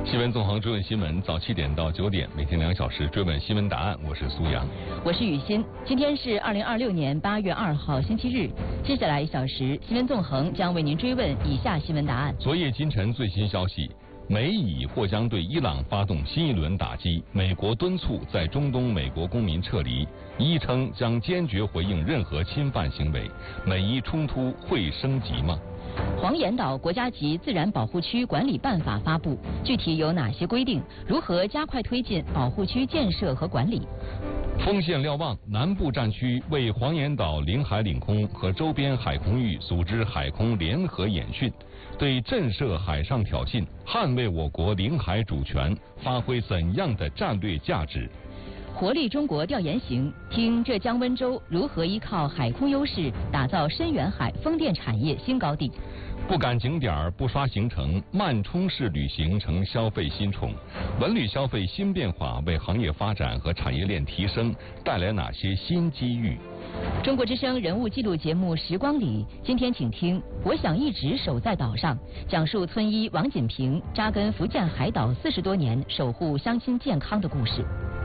新闻纵横追问新闻，早7点到9点，每天2小时追问新闻答案。我是苏阳， 我是雨欣。今天是2026年8月2号星期日，接下来1小时，新闻纵横将为您追问以下新闻答案。 昨夜今晨最新消息，美以或将对伊朗发动新一轮打击，美国敦促在中东美国公民撤离，伊称将坚决回应任何侵犯行为。美伊冲突会升级吗？ 黄岩岛国家级自然保护区管理办法发布，具体有哪些规定？如何加快推进保护区建设和管理？ 丰县瞭望南部战区为黄岩岛领海领空和周边海空域组织海空联合演训，对震慑海上挑衅、捍卫我国领海主权发挥怎样的战略价值？ 活力中国调研行，听浙江温州如何依靠海空优势打造深远海风电产业新高地。 不赶景点不刷行程，慢充式旅行成消费新宠。文旅消费新变化为行业发展和产业链提升带来哪些新机遇？ 中国之声人物纪录节目《时光里》，今天请听我想一直守在岛上，讲述村医王锦平扎根福建海岛40多年，守护乡亲健康的故事。